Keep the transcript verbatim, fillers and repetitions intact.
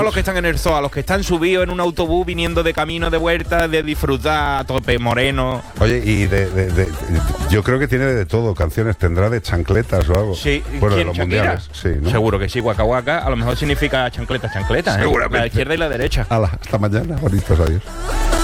no los que están en el zoo, a los que están subidos en un autobús viniendo de camino de vuelta, de disfrutar a tope moreno. Oye, y de, de, de, de, yo creo que tiene de todo, canciones, tendrá de chancletas o algo. Sí, bueno, de ¿quién, los Shakira? mundiales. Sí, ¿no? Seguro que sí, Waka Waka, a lo mejor significa chancletas, chancletas, ¿eh? Seguramente. La izquierda y la derecha. Hala, hasta mañana, bonitos, adiós.